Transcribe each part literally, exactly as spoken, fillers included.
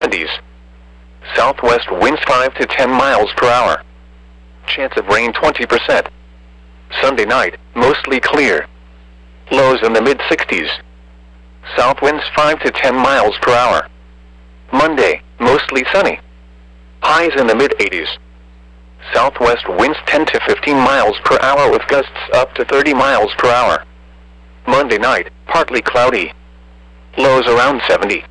seventies. Southwest winds five to ten miles per hour. Chance of rain twenty percent. Sunday night, mostly clear. Lows in the mid sixties. South winds five to ten miles per hour. Monday, mostly sunny. Highs in the mid eighties. Southwest winds ten to fifteen miles per hour with gusts up to thirty miles per hour. Monday night, partly cloudy. Lows around seventy.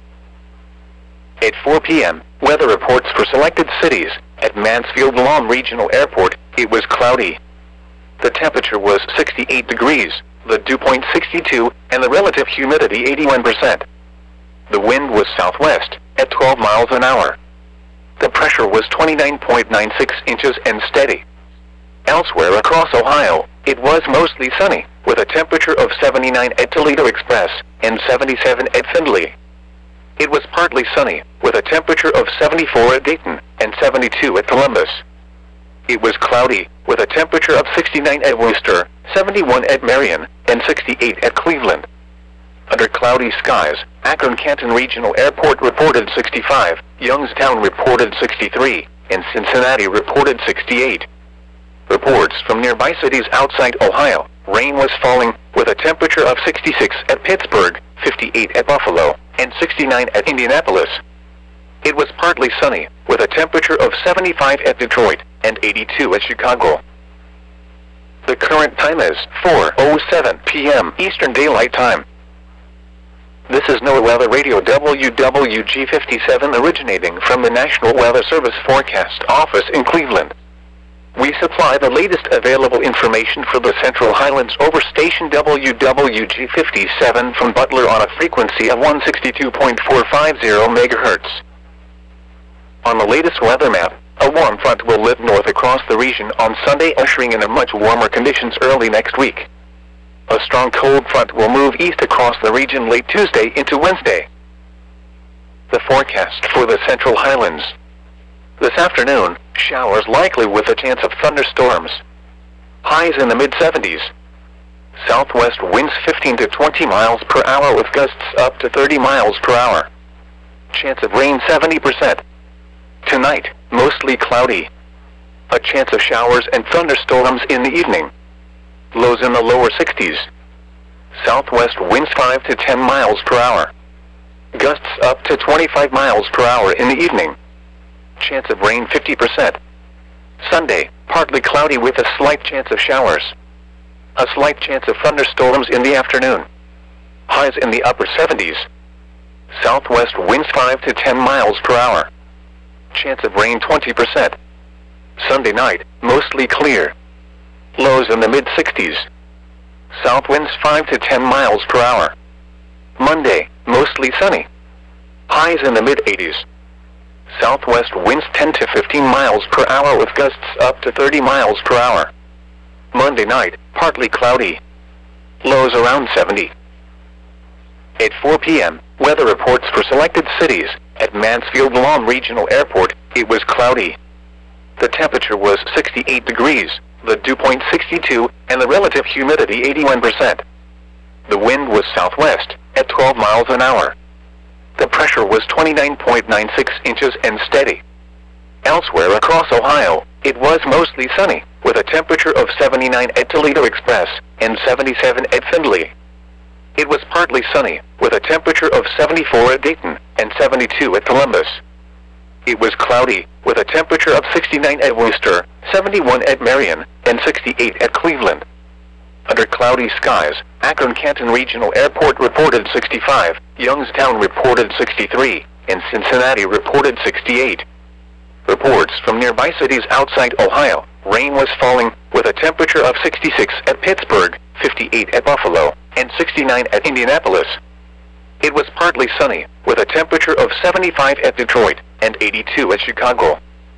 At four p m, weather reports for selected cities. At Mansfield Lawn Regional Airport, it was cloudy. The temperature was sixty-eight degrees, the dew point sixty-two, and the relative humidity eighty-one percent. The wind was southwest, at twelve miles an hour. The pressure was twenty-nine point nine six inches and steady. Elsewhere across Ohio, it was mostly sunny, with a temperature of seventy-nine at Toledo Express and seventy-seven at Findlay. It was partly sunny, with a temperature of seventy-four at Dayton and seventy-two at Columbus. It was cloudy, with a temperature of sixty-nine at Worcester, seventy-one at Marion, and sixty-eight at Cleveland. Under cloudy skies, Akron-Canton Regional Airport reported sixty-five, Youngstown reported sixty-three, and Cincinnati reported sixty-eight. Reports from nearby cities outside Ohio, rain was falling, with a temperature of sixty-six at Pittsburgh, fifty-eight at Buffalo, and sixty-nine at Indianapolis. It was partly sunny, with a temperature of seventy-five at Detroit and eighty-two at Chicago. The current time is four oh seven p m Eastern Daylight Time. This is NOAA Weather Radio W W G fifty-seven originating from the National Weather Service Forecast Office in Cleveland. We supply the latest available information for the Central Highlands over station W W G fifty-seven from Butler on a frequency of one sixty-two point four five zero megahertz. On the latest weather map, a warm front will lift north across the region on Sunday, ushering in a much warmer conditions early next week. A strong cold front will move east across the region late Tuesday into Wednesday. The forecast for the Central Highlands. This afternoon, showers likely with a chance of thunderstorms. Highs in the mid seventies. Southwest winds fifteen to twenty miles per hour with gusts up to thirty miles per hour. Chance of rain seventy percent. Tonight, mostly cloudy. A chance of showers and thunderstorms in the evening. Lows in the lower sixties. Southwest winds five to ten miles per hour. Gusts up to twenty-five miles per hour in the evening. Chance of rain fifty percent. Sunday, partly cloudy with a slight chance of showers. A slight chance of thunderstorms in the afternoon. Highs in the upper seventies. Southwest winds five to ten miles per hour. Chance of rain twenty percent. Sunday night, mostly clear. Lows in the mid sixties. South winds five to ten miles per hour. Monday, mostly sunny. Highs in the mid eighties. Southwest winds ten to fifteen miles per hour with gusts up to thirty miles per hour. Monday night, partly cloudy. Lows around seventy. At four p m, weather reports for selected cities. At Mansfield Lawn Regional Airport, it was cloudy. The temperature was sixty-eight degrees, the dew point sixty-two, and the relative humidity eighty-one percent. The wind was southwest, at twelve miles an hour. The pressure was twenty-nine point nine six inches and steady. Elsewhere across Ohio, it was mostly sunny, with a temperature of seventy-nine at Toledo Express and seventy-seven at Findlay. It was partly sunny, with a temperature of seventy-four at Dayton and seventy-two at Columbus. It was cloudy, with a temperature of sixty-nine at Worcester, seventy-one at Marion, and sixty-eight at Cleveland. Under cloudy skies, Akron-Canton Regional Airport reported sixty-five, Youngstown reported sixty-three, and Cincinnati reported sixty-eight. Reports from nearby cities outside Ohio, rain was falling, with a temperature of sixty-six at Pittsburgh, fifty-eight at Buffalo, and sixty-nine at Indianapolis. It was partly sunny, with a temperature of seventy-five at Detroit and eighty-two at Chicago.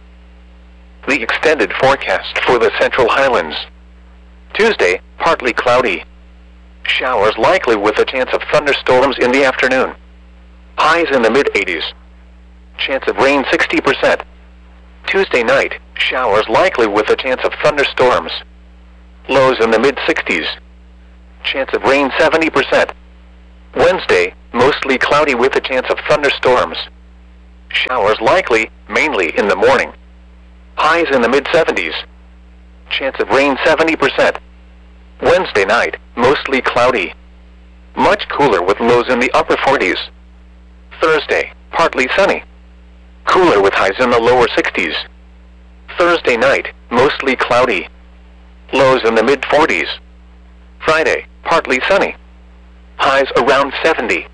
The extended forecast for the Central Highlands. Tuesday, partly cloudy. Showers likely with a chance of thunderstorms in the afternoon. Highs in the mid eighties. Chance of rain sixty percent. Tuesday night, showers likely with a chance of thunderstorms. Lows in the mid sixties. Chance of rain seventy percent. Wednesday, mostly cloudy with a chance of thunderstorms. Showers likely, mainly in the morning. Highs in the mid seventies. Chance of rain seventy percent. Wednesday night, mostly cloudy. Much cooler with lows in the upper forties. Thursday, partly sunny. Cooler with highs in the lower sixties. Thursday night, mostly cloudy. Lows in the mid forties. Friday, partly sunny. Highs around seventy.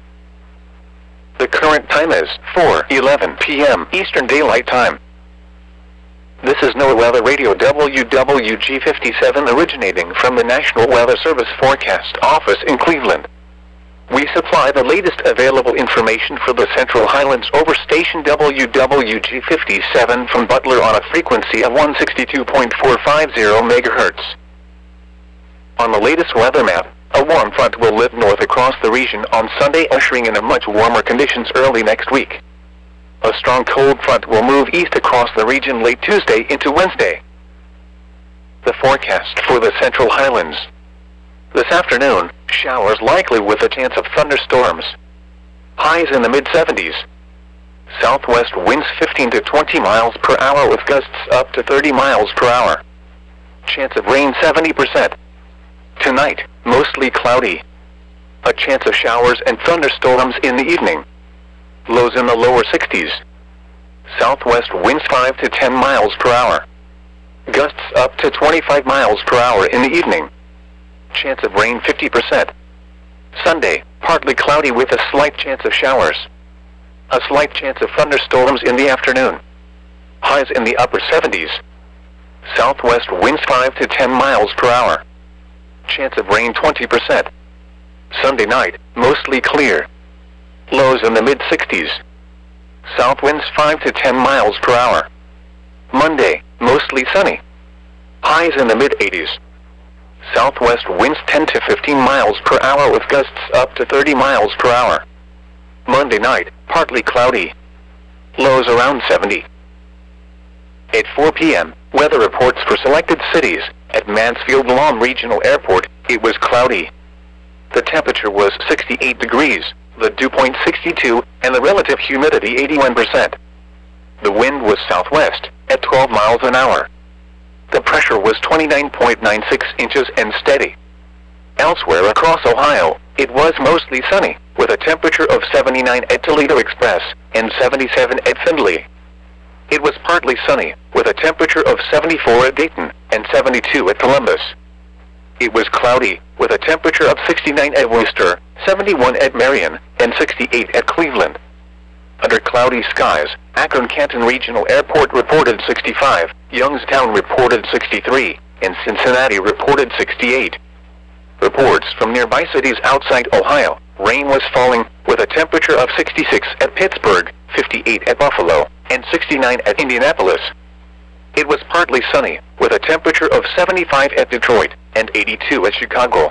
The current time is four eleven p m Eastern Daylight Time. This is NOAA Weather Radio W W G fifty-seven originating from the National Weather Service Forecast Office in Cleveland. We supply the latest available information for the Central Highlands over station W W G fifty-seven from Butler on a frequency of one sixty-two point four five zero megahertz. On the latest weather map, a warm front will lift north across the region on Sunday, ushering in a much warmer conditions early next week. A strong cold front will move east across the region late Tuesday into Wednesday. The forecast for the Central Highlands. This afternoon, showers likely with a chance of thunderstorms. Highs in the mid seventies. Southwest winds fifteen to twenty miles per hour with gusts up to thirty miles per hour. Chance of rain seventy percent. Tonight, mostly cloudy. A chance of showers and thunderstorms in the evening. Lows in the lower sixties. Southwest winds five to ten miles per hour. Gusts up to twenty-five miles per hour in the evening. Chance of rain fifty percent. Sunday, partly cloudy with a slight chance of showers. A slight chance of thunderstorms in the afternoon. Highs in the upper seventies. Southwest winds five to ten miles per hour. Chance of rain twenty percent. Sunday night, mostly clear. Lows in the mid sixties. South winds five to ten miles per hour. Monday, mostly sunny. Highs in the mid eighties. Southwest winds ten to fifteen miles per hour with gusts up to thirty miles per hour. Monday night, partly cloudy. Lows around seventy. At four p m, weather reports for selected cities. At Mansfield-Lahm Regional Airport, it was cloudy. The temperature was sixty-eight degrees, the dew point sixty-two, and the relative humidity eighty-one percent. The wind was southwest, at twelve miles an hour. The pressure was twenty-nine point nine six inches and steady. Elsewhere across Ohio, it was mostly sunny, with a temperature of seventy-nine at Toledo Express and seventy-seven at Findlay. It was partly sunny, with a temperature of seventy-four at Dayton and seventy-two at Columbus. It was cloudy, with a temperature of sixty-nine at Worcester, seventy-one at Marion, and sixty-eight at Cleveland. Under cloudy skies, Akron-Canton Regional Airport reported sixty-five, Youngstown reported sixty-three, and Cincinnati reported sixty-eight. Reports from nearby cities outside Ohio, rain was falling, with a temperature of sixty-six at Pittsburgh, fifty-eight at Buffalo, and sixty-nine at Indianapolis. It was partly sunny, with a temperature of seventy-five at Detroit, and eighty-two at Chicago.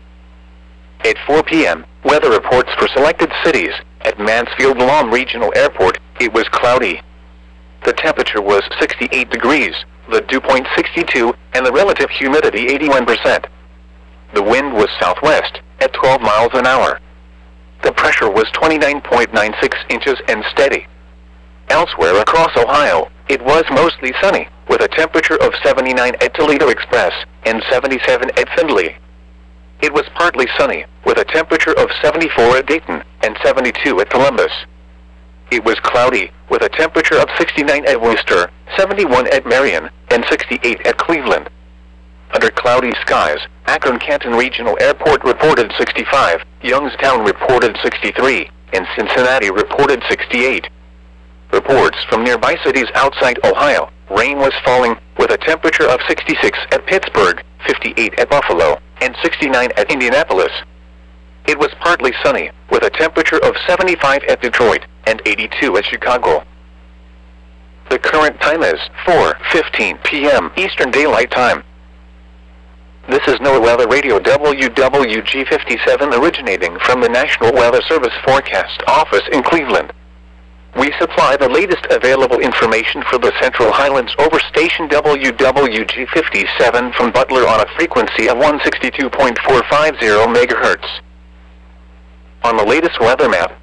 At four p m, weather reports for selected cities. At Mansfield-Lahm Regional Airport, it was cloudy. The temperature was sixty-eight degrees, the dew point sixty-two, and the relative humidity eighty-one percent. The wind was southwest, at twelve miles an hour. The pressure was twenty-nine point nine six inches and steady. Elsewhere across Ohio, it was mostly sunny, with a temperature of seventy-nine at Toledo Express and seventy-seven at Findlay. It was partly sunny, with a temperature of seventy-four at Dayton and seventy-two at Columbus. It was cloudy, with a temperature of sixty-nine at Worcester, seventy-one at Marion, and sixty-eight at Cleveland. Under cloudy skies, Akron-Canton Regional Airport reported sixty-five, Youngstown reported sixty-three, and Cincinnati reported sixty-eight. Reports from nearby cities outside Ohio, rain was falling, with a temperature of sixty-six at Pittsburgh, fifty-eight at Buffalo, and sixty-nine at Indianapolis. It was partly sunny, with a temperature of seventy-five at Detroit, and eighty-two at Chicago. The current time is four fifteen p m Eastern Daylight Time. This is NOAA Weather Radio W W G fifty-seven originating from the National Weather Service Forecast Office in Cleveland. We supply the latest available information for the Central Highlands over station W W G fifty-seven from Butler on a frequency of one sixty-two point four five zero megahertz. On the latest weather map,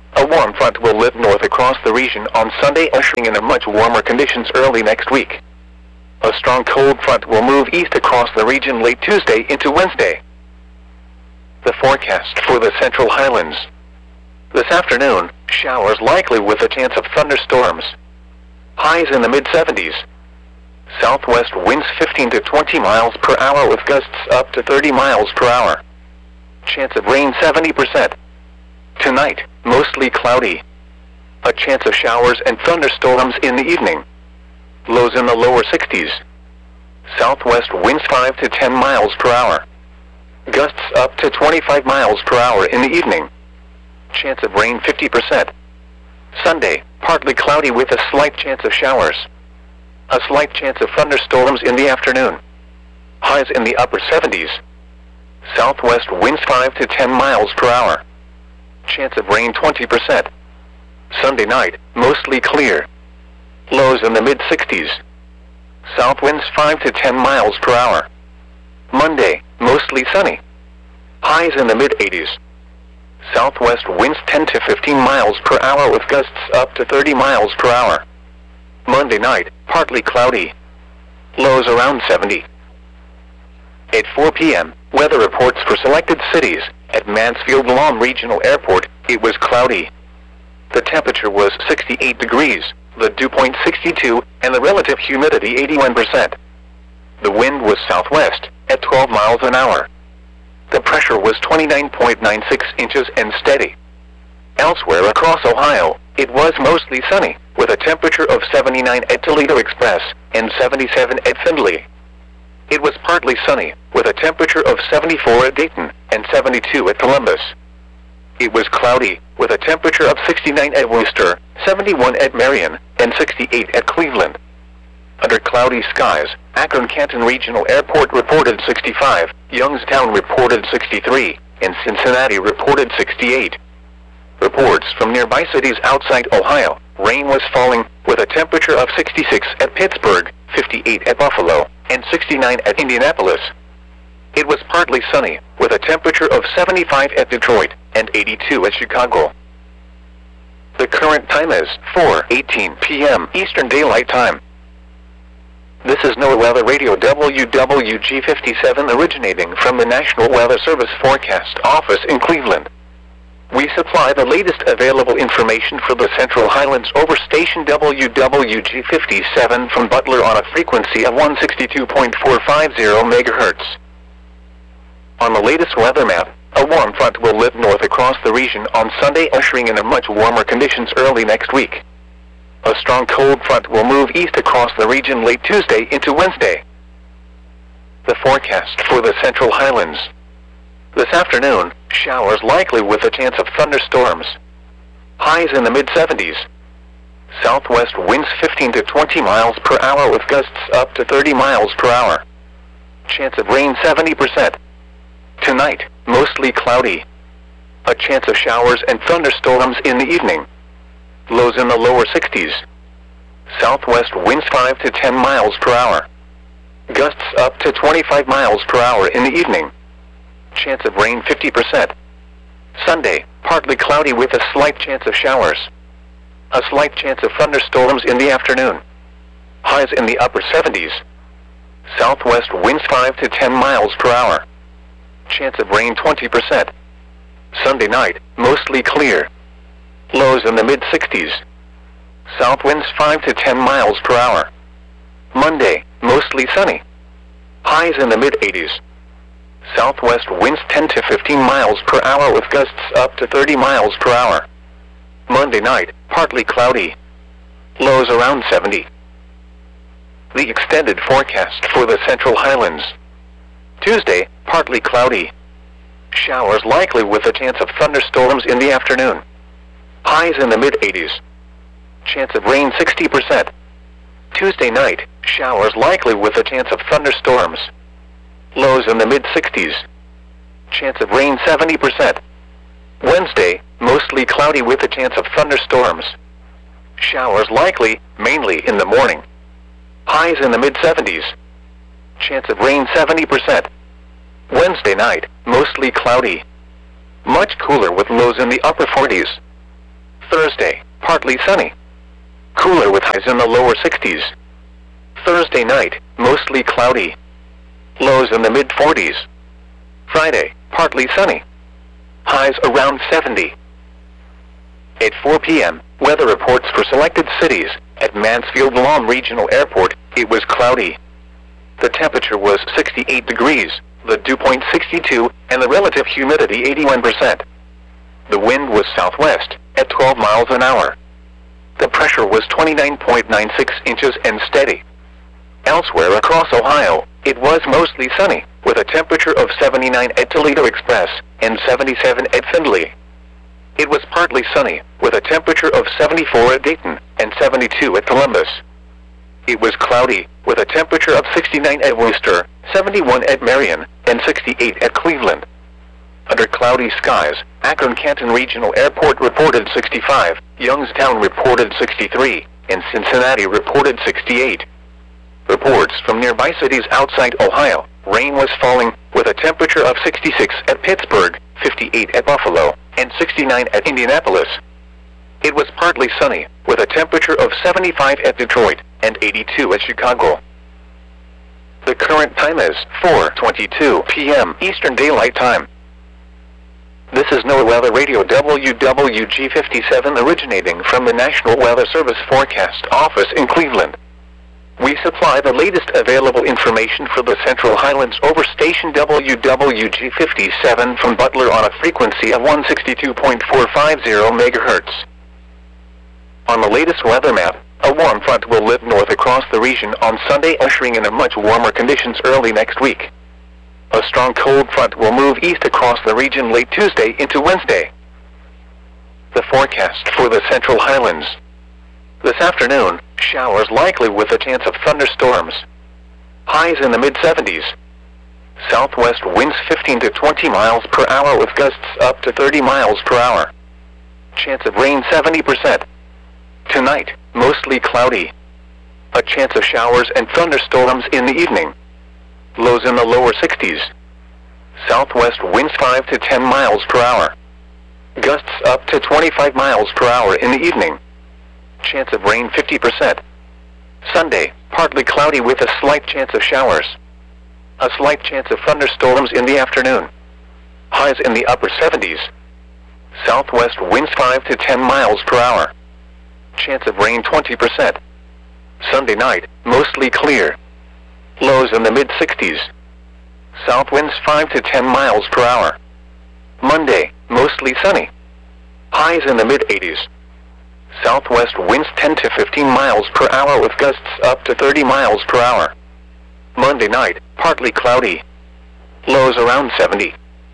a warm front will lift north across the region on Sunday, ushering in a much warmer conditions early next week. A strong cold front will move east across the region late Tuesday into Wednesday. The forecast for the Central Highlands. This afternoon, showers likely with a chance of thunderstorms. Highs in the mid seventies. Southwest winds fifteen to twenty miles per hour with gusts up to thirty miles per hour. Chance of rain seventy percent. Tonight, mostly cloudy. A chance of showers and thunderstorms in the evening. Lows in the lower sixties. Southwest winds five to ten miles per hour. Gusts up to twenty-five miles per hour in the evening. Chance of rain fifty percent. Sunday, partly cloudy with a slight chance of showers. A slight chance of thunderstorms in the afternoon. Highs in the upper seventies. Southwest winds five to ten miles per hour. Chance of rain twenty percent. Sunday night, mostly clear. Lows in the mid sixties. South winds five to ten miles per hour. Monday, mostly sunny. Highs in the mid eighties. Southwest winds ten to fifteen miles per hour with gusts up to thirty miles per hour. Monday night, partly cloudy. Lows around seventy. At four p m, weather reports for selected cities. At Mansfield Lawn Regional Airport, it was cloudy. The temperature was sixty-eight degrees, the dew point sixty-two, and the relative humidity eighty-one percent. The wind was southwest, at twelve miles an hour. The pressure was twenty-nine point nine six inches and steady. Elsewhere across Ohio, it was mostly sunny, with a temperature of seventy-nine at Toledo Express and seventy-seven at Findlay. It was partly sunny, with a temperature of seventy-four at Dayton and seventy-two at Columbus. It was cloudy, with a temperature of sixty-nine at Worcester, seventy-one at Marion, and sixty-eight at Cleveland. Under cloudy skies, Akron-Canton Regional Airport reported sixty-five, Youngstown reported sixty-three, and Cincinnati reported sixty-eight. Reports from nearby cities outside Ohio, rain was falling, with a temperature of sixty-six at Pittsburgh, fifty-eight at Buffalo, and sixty-nine at Indianapolis. It was partly sunny, with a temperature of seventy-five at Detroit, and eighty-two at Chicago. The current time is four eighteen p m Eastern Daylight Time. This is NOAA Weather Radio W W G fifty-seven originating from the National Weather Service Forecast Office in Cleveland. We supply the latest available information for the Central Highlands over station W W G fifty-seven from Butler on a frequency of one sixty-two point four five zero megahertz. On the latest weather map, a warm front will lift north across the region on Sunday, ushering in a much warmer conditions early next week. A strong cold front will move east across the region late Tuesday into Wednesday. The forecast for the Central Highlands. This afternoon, showers likely with a chance of thunderstorms. Highs in the mid seventies. Southwest winds fifteen to twenty miles per hour with gusts up to thirty miles per hour. Chance of rain seventy percent. Tonight, mostly cloudy. A chance of showers and thunderstorms in the evening. Lows in the lower sixties. Southwest winds five to ten miles per hour. Gusts up to twenty-five miles per hour in the evening. Chance of rain fifty percent. Sunday, partly cloudy with a slight chance of showers. A slight chance of thunderstorms in the afternoon. Highs in the upper seventies. Southwest winds five to ten miles per hour. Chance of rain twenty percent. Sunday night, mostly clear. Lows in the mid sixties. South winds five to ten miles per hour. Monday, mostly sunny. Highs in the mid eighties. Southwest winds ten to fifteen miles per hour with gusts up to thirty miles per hour. Monday night, partly cloudy. Lows around seventy. The extended forecast for the Central Highlands. Tuesday, partly cloudy. Showers likely with a chance of thunderstorms in the afternoon. Highs in the mid eighties. Chance of rain sixty percent. Tuesday night, showers likely with a chance of thunderstorms. Lows in the mid sixties. Chance of rain seventy percent. Wednesday, mostly cloudy with a chance of thunderstorms. Showers likely, mainly in the morning. Highs in the mid seventies. Chance of rain seventy percent. Wednesday night, mostly cloudy. Much cooler with lows in the upper forties. Thursday, partly sunny. Cooler with highs in the lower sixties. Thursday night, mostly cloudy. Lows in the mid forties. Friday, partly sunny. Highs around seventy. At four p m, weather reports for selected cities. At Mansfield Lawn Regional Airport, it was cloudy. The temperature was sixty-eight degrees, the dew point sixty-two, and the relative humidity eighty-one percent. The wind was southwest, at twelve miles an hour. The pressure was twenty-nine point nine six inches and steady. Elsewhere across Ohio, it was mostly sunny, with a temperature of seventy-nine at Toledo Express and seventy-seven at Findlay. It was partly sunny, with a temperature of seventy-four at Dayton and seventy-two at Columbus. It was cloudy, with a temperature of sixty-nine at Worcester, seventy-one at Marion, and sixty-eight at Cleveland. Under cloudy skies, Akron-Canton Regional Airport reported sixty-five, Youngstown reported sixty-three, and Cincinnati reported sixty-eight. Reports from nearby cities outside Ohio, rain was falling, with a temperature of sixty-six at Pittsburgh, fifty-eight at Buffalo, and sixty-nine at Indianapolis. It was partly sunny, with a temperature of seventy-five at Detroit, and eighty-two at Chicago. The current time is four twenty-two p m Eastern Daylight Time. This is NOAA Weather Radio W W G fifty-seven originating from the National Weather Service Forecast Office in Cleveland. We supply the latest available information for the Central Highlands over station W W G fifty-seven from Butler on a frequency of one sixty-two point four five zero megahertz. On the latest weather map, a warm front will live north across the region on Sunday, ushering in a much warmer conditions early next week. A strong cold front will move east across the region late Tuesday into Wednesday. The forecast for the Central Highlands. This afternoon, showers likely with a chance of thunderstorms. Highs in the mid seventies. Southwest winds fifteen to twenty miles per hour with gusts up to thirty miles per hour. Chance of rain seventy percent. Tonight, mostly cloudy. A chance of showers and thunderstorms in the evening. Lows in the lower sixties. Southwest winds five to ten miles per hour. Gusts up to twenty-five miles per hour in the evening. Chance of rain fifty percent. Sunday, partly cloudy with a slight chance of showers. A slight chance of thunderstorms in the afternoon. Highs in the upper seventies. Southwest winds five to ten miles per hour. Chance of rain twenty percent. Sunday night, mostly clear. Lows in the mid sixties. South winds five to ten miles per hour. Monday, mostly sunny. Highs in the mid eighties. Southwest winds ten to fifteen miles per hour with gusts up to thirty miles per hour. Monday night, partly cloudy. Lows around seventy.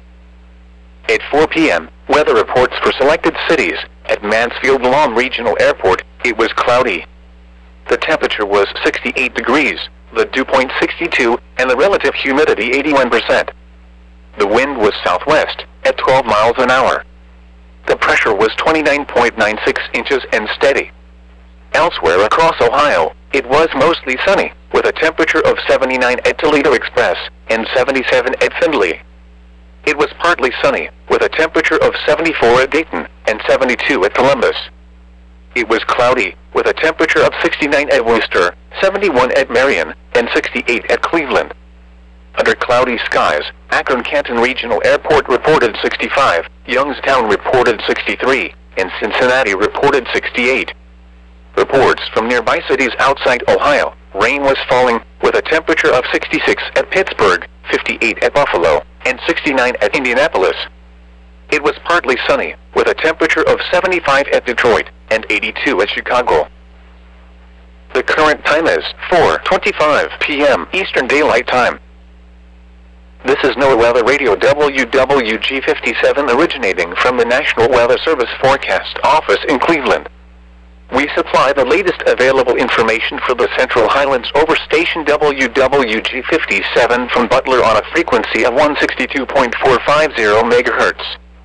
At four p m, weather reports for selected cities. At Mansfield Lawn Regional Airport, it was cloudy. The temperature was sixty-eight degrees, the dew point sixty-two, and the relative humidity eighty-one percent. The wind was southwest, at twelve miles an hour. The pressure was twenty-nine point nine six inches and steady. Elsewhere across Ohio, it was mostly sunny, with a temperature of seventy-nine at Toledo Express and seventy-seven at Findlay. It was partly sunny, with a temperature of seventy-four at Dayton and seventy-two at Columbus. It was cloudy, with a temperature of sixty-nine at Worcester, seventy-one at Marion, and sixty-eight at Cleveland. Under cloudy skies, Akron-Canton Regional Airport reported sixty-five, Youngstown reported sixty-three, and Cincinnati reported sixty-eight. Reports from nearby cities outside Ohio, rain was falling, with a temperature of sixty-six at Pittsburgh, fifty-eight at Buffalo, and sixty-nine at Indianapolis. It was partly sunny, with a temperature of seventy-five at Detroit, and eighty-two at Chicago. The current time is four twenty-five p m Eastern Daylight Time. This is NOAA Weather Radio W W G fifty-seven originating from the National Weather Service Forecast Office in Cleveland. We supply the latest available information for the Central Highlands over station W W G fifty-seven from Butler on a frequency of one sixty-two point four five zero megahertz.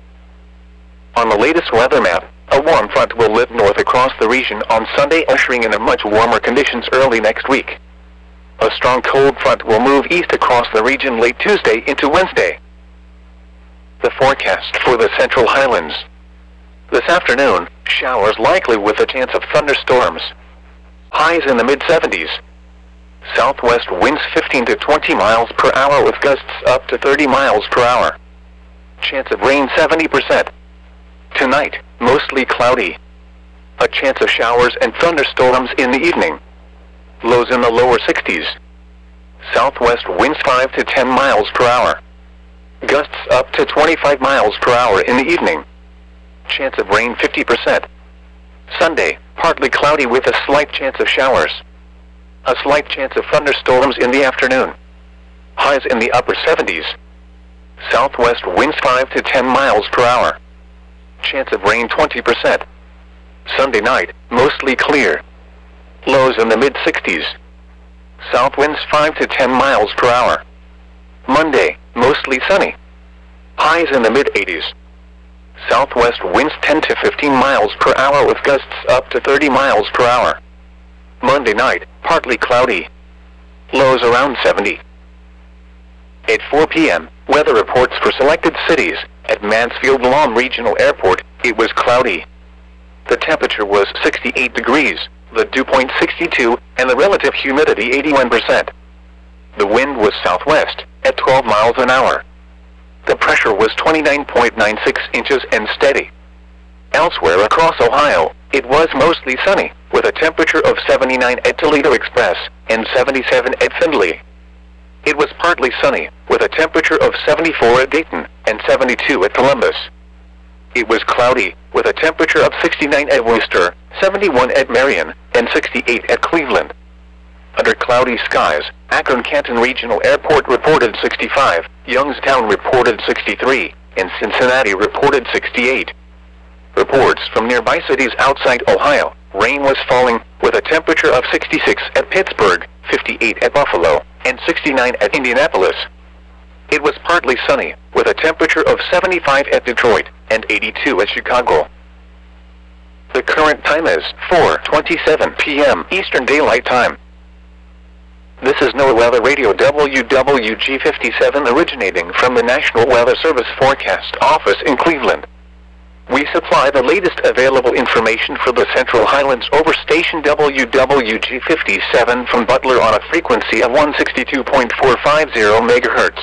On the latest weather map, a warm front will live north across the region on Sunday, ushering in a much warmer conditions early next week. A strong cold front will move east across the region late Tuesday into Wednesday. The forecast for the Central Highlands. This afternoon, showers likely with a chance of thunderstorms. Highs in the mid seventies. Southwest winds fifteen to twenty miles per hour with gusts up to thirty miles per hour. Chance of rain seventy percent. Tonight, mostly cloudy. A chance of showers and thunderstorms in the evening. Lows in the lower sixties. Southwest winds five to ten miles per hour. Gusts up to twenty-five miles per hour in the evening. Chance of rain fifty percent. Sunday, partly cloudy with a slight chance of showers. A slight chance of thunderstorms in the afternoon. Highs in the upper seventies. Southwest winds five to ten miles per hour. Chance of rain twenty percent. Sunday night, mostly clear. Lows in the mid sixties. South winds five to ten miles per hour. Monday, mostly sunny. Highs in the mid eighties. Southwest winds ten to fifteen miles per hour with gusts up to thirty miles per hour. Monday night, partly cloudy. Lows around seventy. At four p m, weather reports for selected cities. At Mansfield-Lahm Regional Airport, it was cloudy. The temperature was sixty-eight degrees, the dew point sixty-two, and the relative humidity eighty-one percent. The wind was southwest, at twelve miles an hour. The pressure was twenty-nine point nine six inches and steady. Elsewhere across Ohio, it was mostly sunny, with a temperature of seventy-nine at Toledo Express and seventy-seven at Findlay. It was partly sunny, with a temperature of seventy-four at Dayton and seventy-two at Columbus. It was cloudy, with a temperature of sixty-nine at Worcester, seventy-one at Marion, and sixty-eight at Cleveland. Under cloudy skies, Akron-Canton Regional Airport reported sixty-five, Youngstown reported sixty-three, and Cincinnati reported sixty-eight. Reports from nearby cities outside Ohio, rain was falling, with a temperature of sixty-six at Pittsburgh, fifty-eight at Buffalo, and sixty-nine at Indianapolis. It was partly sunny, with a temperature of seventy-five at Detroit, and eighty-two at Chicago. The current time is four twenty-seven p m Eastern Daylight Time. This is NOAA Weather Radio W W G fifty-seven originating from the National Weather Service Forecast Office in Cleveland. We supply the latest available information for the Central Highlands over station W W G fifty-seven from Butler on a frequency of one sixty-two point four five zero megahertz.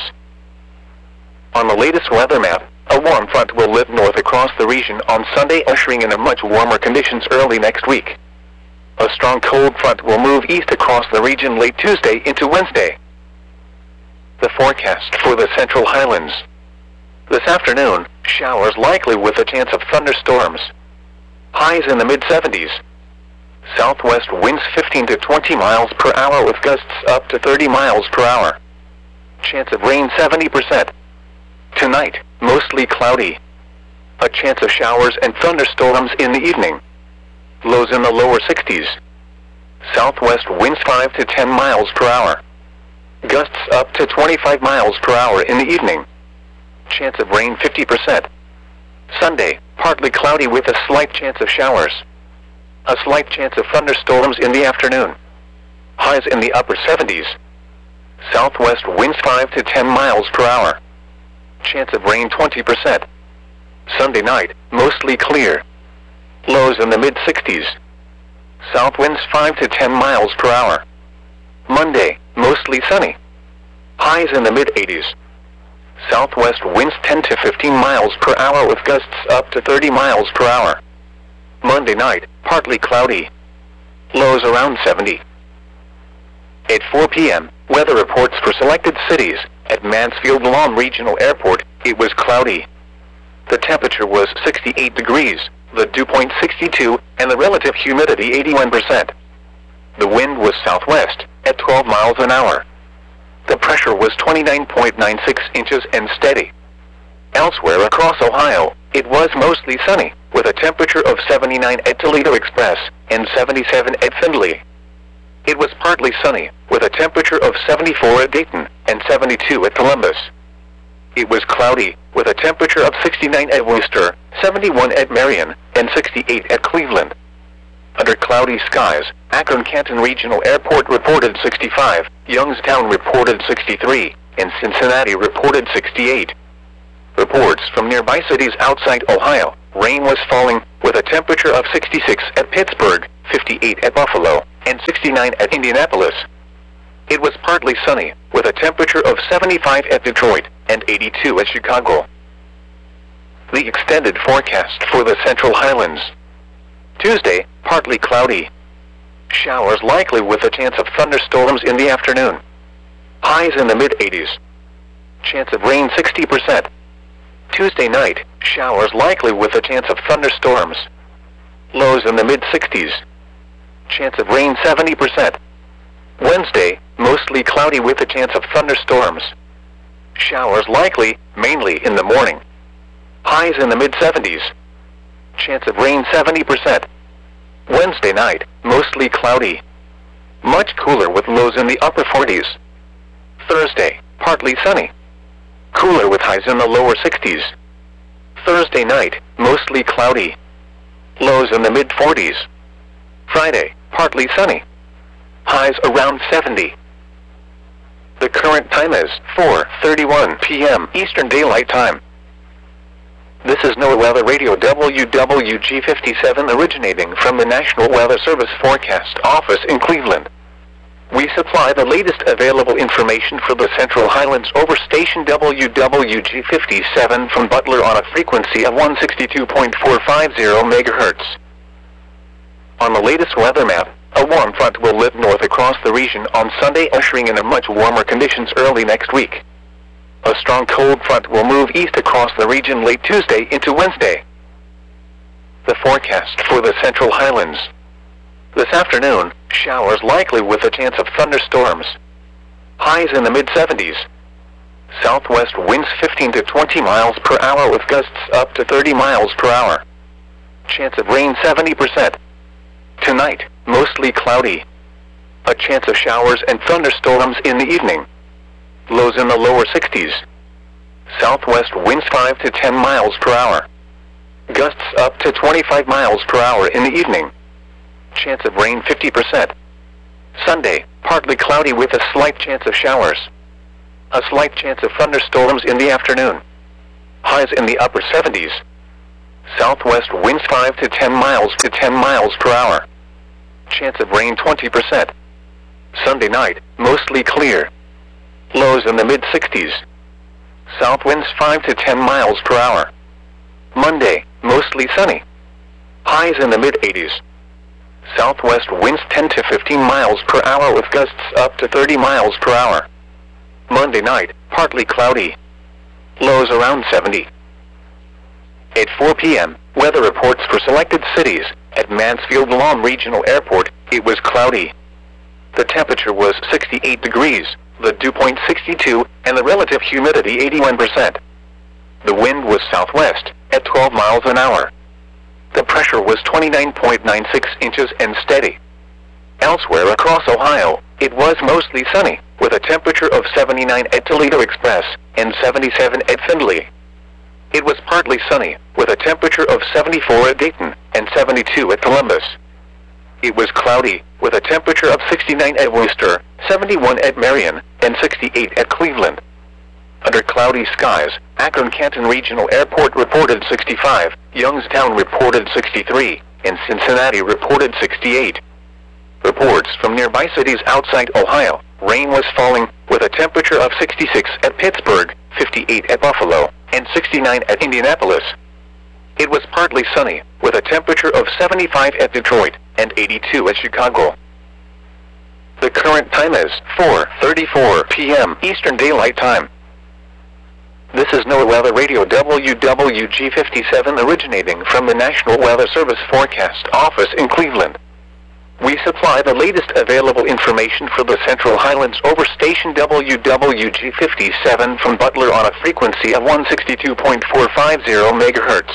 On the latest weather map, a warm front will lift north across the region on Sunday, ushering in a much warmer conditions early next week. A strong cold front will move east across the region late Tuesday into Wednesday. The forecast for the Central Highlands. This afternoon, showers likely with a chance of thunderstorms. Highs in the mid seventies. Southwest winds fifteen to twenty miles per hour with gusts up to thirty miles per hour. Chance of rain seventy percent. Tonight, mostly cloudy. A chance of showers and thunderstorms in the evening. Lows in the lower sixties. Southwest winds five to ten miles per hour. Gusts up to twenty-five miles per hour in the evening. Chance of rain fifty percent. Sunday, partly cloudy with a slight chance of showers. A slight chance of thunderstorms in the afternoon. Highs in the upper seventies. Southwest winds five to ten miles per hour. Chance of rain twenty percent. Sunday night, mostly clear. Lows in the mid sixties. South winds five to ten miles per hour. Monday, mostly sunny. Highs in the mid eighties. Southwest winds ten to fifteen miles per hour with gusts up to thirty miles per hour. Monday night, partly cloudy. Lows around seventy. At four p m, weather reports for selected cities. At Mansfield-Lahm Regional Airport, it was cloudy. The temperature was sixty-eight degrees, the dew point sixty-two, and the relative humidity eighty-one percent. The wind was southwest, at twelve miles an hour. The pressure was twenty-nine point nine six inches and steady. Elsewhere across Ohio, it was mostly sunny, with a temperature of seventy-nine at Toledo Express and seventy-seven at Findlay. It was partly sunny, with a temperature of seventy-four at Dayton and seventy-two at Columbus. It was cloudy, with a temperature of sixty-nine at Worcester, seventy-one at Marion, and sixty-eight at Cleveland. Under cloudy skies, Akron-Canton Regional Airport reported sixty-five, Youngstown reported sixty-three, and Cincinnati reported sixty-eight. Reports from nearby cities outside Ohio, rain was falling, with a temperature of sixty-six at Pittsburgh, fifty-eight at Buffalo, and sixty-nine at Indianapolis. It was partly sunny, with a temperature of seventy-five at Detroit, and eighty-two at Chicago. The extended forecast for the Central Highlands. Tuesday, partly cloudy. Showers likely with a chance of thunderstorms in the afternoon. Highs in the mid-eighties. Chance of rain sixty percent. Tuesday night, showers likely with a chance of thunderstorms. Lows in the mid-sixties. Chance of rain seventy percent. Wednesday, mostly cloudy with a chance of thunderstorms. Showers likely, mainly in the morning. Highs in the mid-seventies. Chance of rain seventy percent. Wednesday night, mostly cloudy. Much cooler with lows in the upper forties. Thursday, partly sunny. Cooler with highs in the lower sixties. Thursday night, mostly cloudy. Lows in the mid-forties. Friday, partly sunny. Highs around seventy. The current time is four thirty-one p m Eastern Daylight Time. This is NOAA Weather Radio W W G fifty-seven originating from the National Weather Service Forecast Office in Cleveland. We supply the latest available information for the Central Highlands over station W W G fifty-seven from Butler on a frequency of one sixty-two point four five zero megahertz. On the latest weather map, a warm front will lift north across the region on Sunday, ushering in a much warmer conditions early next week. A strong cold front will move east across the region late Tuesday into Wednesday. The forecast for the Central Highlands. This afternoon, showers likely with a chance of thunderstorms. Highs in the mid-seventies. Southwest winds fifteen to twenty miles per hour with gusts up to thirty miles per hour. Chance of rain seventy percent. Tonight, mostly cloudy. A chance of showers and thunderstorms in the evening. Lows in the lower sixties. Southwest winds five to ten miles per hour. Gusts up to twenty-five miles per hour in the evening. Chance of rain fifty percent. Sunday, partly cloudy with a slight chance of showers. A slight chance of thunderstorms in the afternoon. Highs in the upper seventies. Southwest winds five to ten miles to ten miles per hour. Chance of rain twenty percent. Sunday night, mostly clear. Lows in the mid-sixties. South winds five to ten miles per hour. Monday, mostly sunny. Highs in the mid-eighties. Southwest winds ten to fifteen miles per hour with gusts up to thirty miles per hour. Monday night, partly cloudy. Lows around seventy. At four p m, weather reports for selected cities. At Mansfield Lawn Regional Airport, it was cloudy. The temperature was sixty-eight degrees, the dew point sixty-two, and the relative humidity eighty-one percent. The wind was southwest, at twelve miles an hour. The pressure was twenty-nine point nine six inches and steady. Elsewhere across Ohio, it was mostly sunny, with a temperature of seventy-nine at Toledo Express, and seventy-seven at Findlay. It was partly sunny, with a temperature of seventy-four at Dayton, and seventy-two at Columbus. It was cloudy, with a temperature of sixty-nine at Worcester, seventy-one at Marion, and sixty-eight at Cleveland. Under cloudy skies, Akron-Canton Regional Airport reported sixty-five, Youngstown reported sixty-three, and Cincinnati reported sixty-eight. Reports from nearby cities outside Ohio, rain was falling, with a temperature of sixty-six at Pittsburgh, fifty-eight at Buffalo, and sixty-nine at Indianapolis. It was partly sunny, with a temperature of seventy-five at Detroit, and eighty-two at Chicago. The current time is four thirty-four p m Eastern Daylight Time. This is NOAA Weather Radio W W G fifty-seven originating from the National Weather Service Forecast Office in Cleveland. We supply the latest available information for the Central Highlands over station W W G fifty-seven from Butler on a frequency of one sixty-two point four five zero megahertz.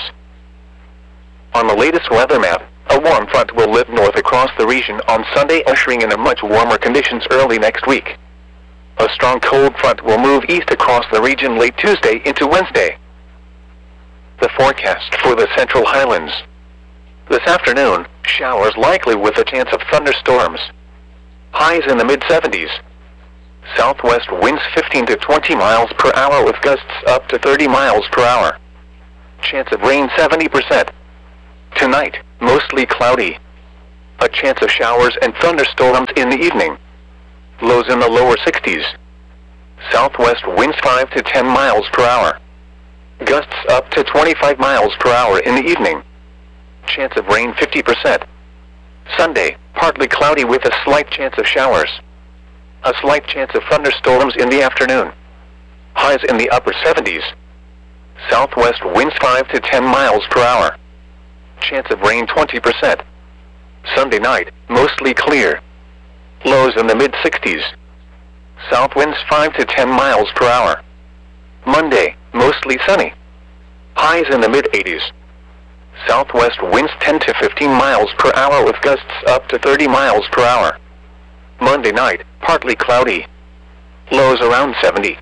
On the latest weather map, a warm front will lift north across the region on Sunday, ushering in a much warmer conditions early next week. A strong cold front will move east across the region late Tuesday into Wednesday. The forecast for the Central Highlands. This afternoon, showers likely with a chance of thunderstorms. Highs in the mid-seventies. Southwest winds fifteen to twenty miles per hour with gusts up to thirty miles per hour. Chance of rain seventy percent. Tonight, mostly cloudy. A chance of showers and thunderstorms in the evening. Lows in the lower sixties. Southwest winds five to ten miles per hour. Gusts up to twenty-five miles per hour in the evening. Chance of rain fifty percent. Sunday, partly cloudy with a slight chance of showers. A slight chance of thunderstorms in the afternoon. Highs in the upper seventies. Southwest winds five to ten miles per hour. Chance of rain twenty percent. Sunday night, mostly clear. Lows in the mid sixties. South winds five to ten miles per hour. Monday, mostly sunny. Highs in the mid eighties. Southwest winds ten to fifteen miles per hour with gusts up to thirty miles per hour. Monday night, partly cloudy. Lows around seventy.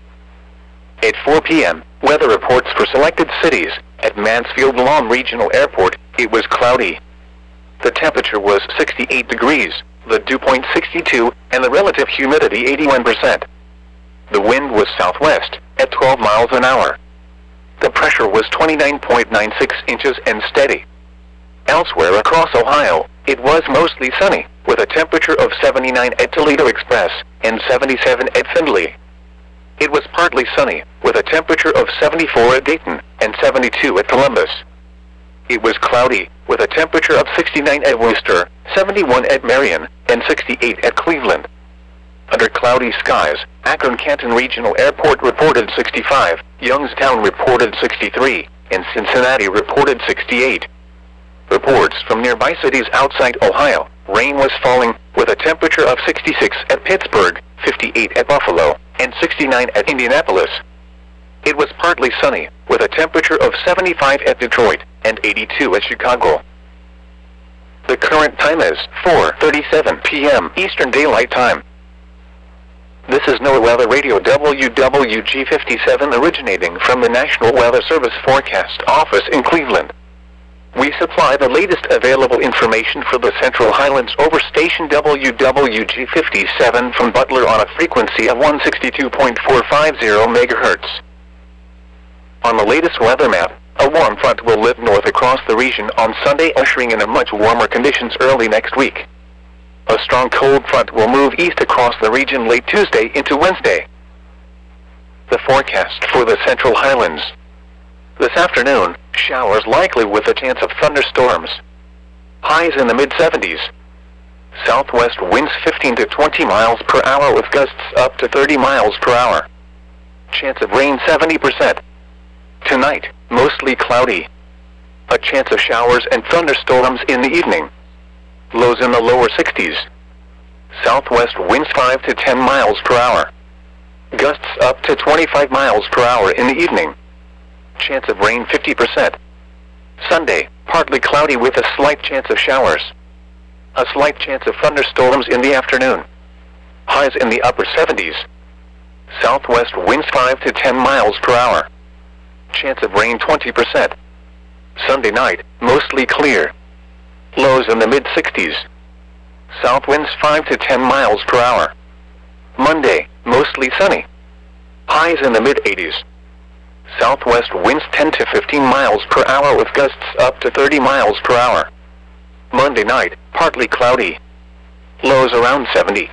At four p m, weather reports for selected cities. At Mansfield Lawn Regional Airport, it was cloudy. The temperature was sixty-eight degrees, the dew point sixty-two, and the relative humidity eighty-one percent. The wind was southwest, at twelve miles an hour. The pressure was twenty-nine point nine six inches and steady. Elsewhere across Ohio, it was mostly sunny, with a temperature of seventy-nine at Toledo Express and seventy-seven at Findlay. It was partly sunny, with a temperature of seventy-four at Dayton and seventy-two at Columbus. It was cloudy, with a temperature of sixty-nine at Worcester, seventy-one at Marion, and sixty-eight at Cleveland. Under cloudy skies, Akron-Canton Regional Airport reported sixty-five, Youngstown reported sixty-three, and Cincinnati reported sixty-eight. Reports from nearby cities outside Ohio, rain was falling, with a temperature of sixty-six at Pittsburgh, fifty-eight at Buffalo, and sixty-nine at Indianapolis. It was partly sunny, with a temperature of seventy-five at Detroit, and eighty-two at Chicago. The current time is four thirty-seven p m Eastern Daylight Time. This is NOAA Weather Radio W W G fifty-seven originating from the National Weather Service Forecast Office in Cleveland. We supply the latest available information for the Central Highlands over station W W G fifty-seven from Butler on a frequency of one sixty-two point four five zero megahertz. On the latest weather map, a warm front will lift north across the region on Sunday, ushering in a much warmer conditions early next week. A strong cold front will move east across the region late Tuesday into Wednesday. The forecast for the Central Highlands. This afternoon, showers likely with a chance of thunderstorms. Highs in the mid seventies. Southwest winds fifteen to twenty miles per hour with gusts up to thirty miles per hour. Chance of rain seventy percent. Tonight, mostly cloudy. A chance of showers and thunderstorms in the evening. Lows in the lower sixties. Southwest winds five to ten miles per hour. Gusts up to twenty-five miles per hour in the evening. Chance of rain fifty percent. Sunday, partly cloudy with a slight chance of showers. A slight chance of thunderstorms in the afternoon. Highs in the upper seventies. Southwest winds five to ten miles per hour. Chance of rain twenty percent. Sunday night, mostly clear. Lows in the mid sixties. South winds five to ten miles per hour. Monday, mostly sunny. Highs in the mid eighties. Southwest winds ten to fifteen miles per hour with gusts up to thirty miles per hour. Monday night, partly cloudy. Lows around seventy.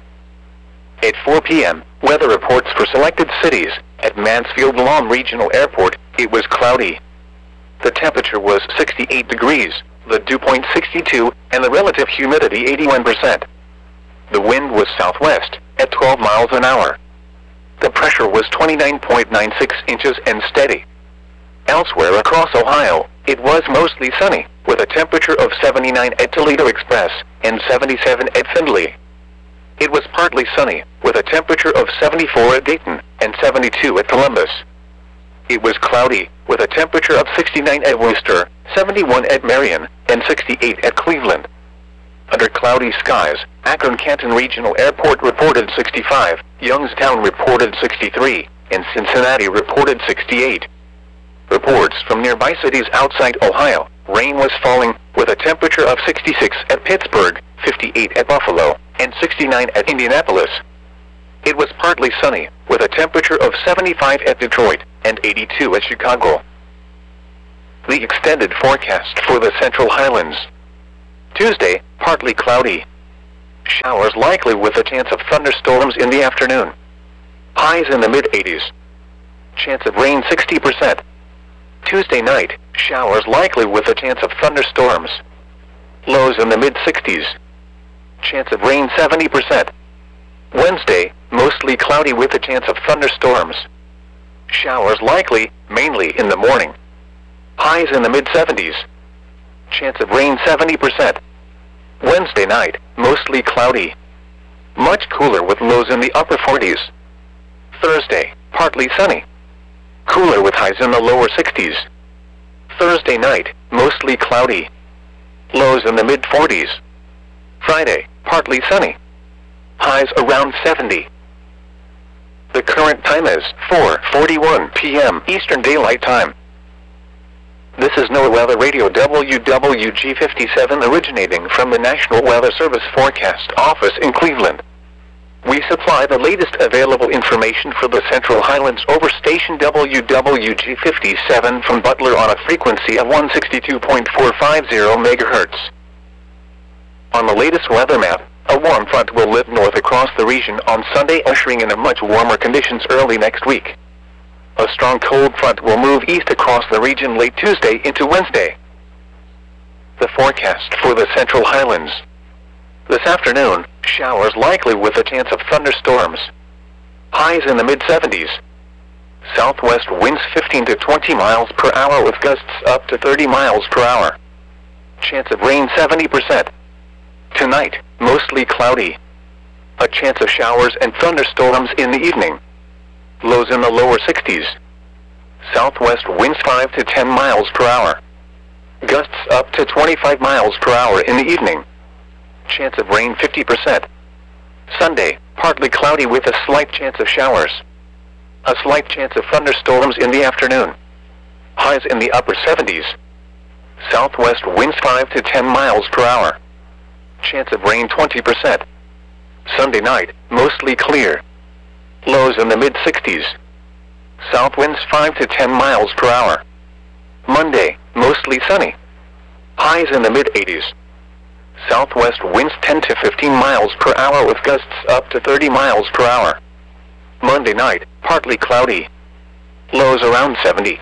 At four p m, weather reports for selected cities. At Mansfield Lawn Regional Airport, it was cloudy. The temperature was sixty-eight degrees, the dew point sixty-two, and the relative humidity eighty-one percent. The wind was southwest, at twelve miles an hour. The pressure was twenty-nine point nine six inches and steady. Elsewhere across Ohio, it was mostly sunny, with a temperature of seventy-nine at Toledo Express and seventy-seven at Findlay. It was partly sunny, with a temperature of seventy-four at Dayton and seventy-two at Columbus. It was cloudy, with a temperature of sixty-nine at Worcester, seventy-one at Marion, and sixty-eight at Cleveland. Under cloudy skies, Akron-Canton Regional Airport reported sixty-five, Youngstown reported sixty-three, and Cincinnati reported sixty-eight. Reports from nearby cities outside Ohio, rain was falling, with a temperature of sixty-six at Pittsburgh, fifty-eight at Buffalo, and sixty-nine at Indianapolis. It was partly sunny, with a temperature of seventy-five at Detroit and eighty-two at Chicago. The extended forecast for the Central Highlands. Tuesday, partly cloudy. Showers likely with a chance of thunderstorms in the afternoon. Highs in the mid eighties. Chance of rain sixty percent. Tuesday night, showers likely with a chance of thunderstorms. Lows in the mid sixties. Chance of rain seventy percent. Wednesday, mostly cloudy with a chance of thunderstorms. Showers likely, mainly in the morning. Highs in the mid seventies. Chance of rain seventy percent. Wednesday night, mostly cloudy. Much cooler with lows in the upper forties. Thursday, partly sunny. Cooler with highs in the lower sixties. Thursday night, mostly cloudy. Lows in the mid forties. Friday, partly sunny. Highs around seventy. The current time is four forty-one p m Eastern Daylight Time. This is NOAA Weather Radio W W G fifty-seven originating from the National Weather Service Forecast Office in Cleveland. We supply the latest available information for the Central Highlands over station W W G fifty-seven from Butler on a frequency of one sixty-two point four five zero megahertz. On the latest weather map, a warm front will live north across the region on Sunday, ushering in a much warmer conditions early next week. A strong cold front will move east across the region late Tuesday into Wednesday. The forecast for the Central Highlands. This afternoon, showers likely with a chance of thunderstorms. Highs in the mid seventies. Southwest winds fifteen to twenty miles per hour with gusts up to thirty miles per hour. Chance of rain seventy percent. Tonight, mostly cloudy. A chance of showers and thunderstorms in the evening. Lows in the lower sixties. Southwest winds five to ten miles per hour. Gusts up to twenty-five miles per hour in the evening. Chance of rain fifty percent. Sunday, partly cloudy with a slight chance of showers. A slight chance of thunderstorms in the afternoon. Highs in the upper seventies. Southwest winds five to ten miles per hour. Chance of rain twenty percent. Sunday night, mostly clear. Lows in the mid sixties. South winds five to ten miles per hour. Monday, mostly sunny. Highs in the mid eighties. Southwest winds ten to fifteen miles per hour with gusts up to thirty miles per hour. Monday night, partly cloudy. Lows around seventy.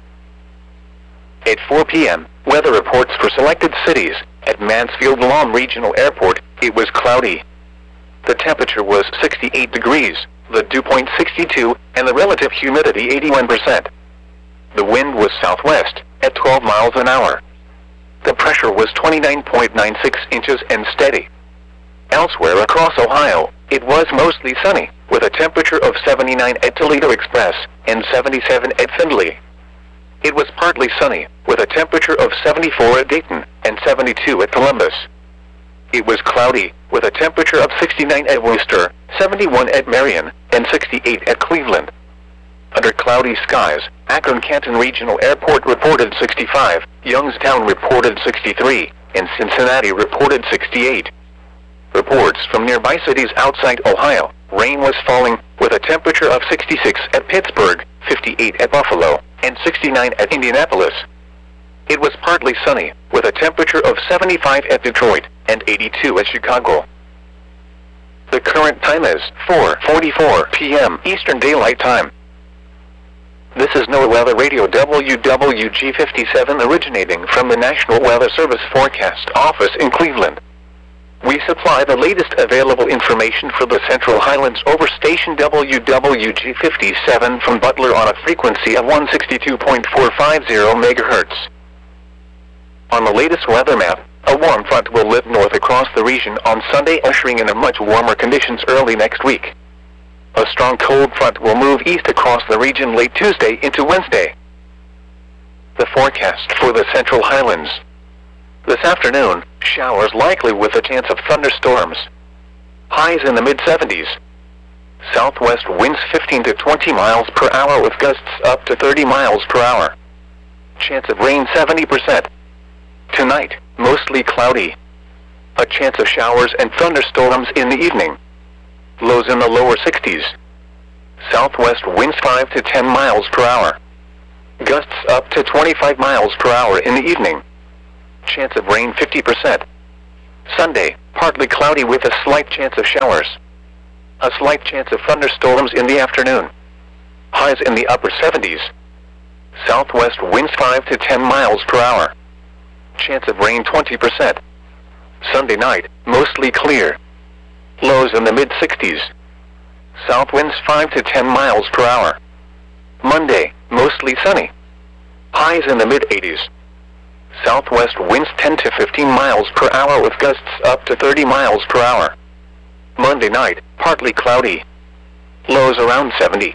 At four p m, weather reports for selected cities. At Mansfield-Lam Regional Airport, it was cloudy. The temperature was sixty-eight degrees, the dew point sixty-two, and the relative humidity eighty-one percent. The wind was southwest, at twelve miles an hour. The pressure was twenty-nine point nine six inches and steady. Elsewhere across Ohio, it was mostly sunny, with a temperature of seventy-nine at Toledo Express and seventy-seven at Findlay. It was partly sunny, with a temperature of seventy-four at Dayton and seventy-two at Columbus. It was cloudy, with a temperature of sixty-nine at Worcester, seventy-one at Marion, and sixty-eight at Cleveland. Under cloudy skies, Akron-Canton Regional Airport reported sixty-five, Youngstown reported sixty-three, and Cincinnati reported sixty-eight. Reports from nearby cities outside Ohio, rain was falling, with a temperature of sixty-six at Pittsburgh, fifty-eight at Buffalo, and sixty-nine at Indianapolis. It was partly sunny, with a temperature of seventy-five at Detroit, and eighty-two at Chicago. The current time is four forty-four p m Eastern Daylight Time. This is NOAA Weather Radio W W G fifty-seven originating from the National Weather Service Forecast Office in Cleveland. We supply the latest available information for the Central Highlands over station W W G fifty-seven from Butler on a frequency of one sixty-two point four five zero megahertz. On the latest weather map, a warm front will live north across the region on Sunday, ushering in a much warmer conditions early next week. A strong cold front will move east across the region late Tuesday into Wednesday. The forecast for the Central Highlands. This afternoon, showers likely with a chance of thunderstorms. Highs in the mid seventies. Southwest winds fifteen to twenty miles per hour with gusts up to thirty miles per hour. Chance of rain seventy percent. Tonight, mostly cloudy. A chance of showers and thunderstorms in the evening. Lows in the lower sixties. Southwest winds five to ten miles per hour. Gusts up to twenty-five miles per hour in the evening. Chance of rain fifty percent. Sunday, partly cloudy with a slight chance of showers. A slight chance of thunderstorms in the afternoon. Highs in the upper seventies. Southwest winds five to ten miles per hour. Chance of rain twenty percent. Sunday night, mostly clear. Lows in the mid sixties. South winds five to ten miles per hour. Monday, mostly sunny. Highs in the mid eighties. Southwest winds ten to fifteen miles per hour with gusts up to thirty miles per hour. Monday night, partly cloudy. Lows around seventy.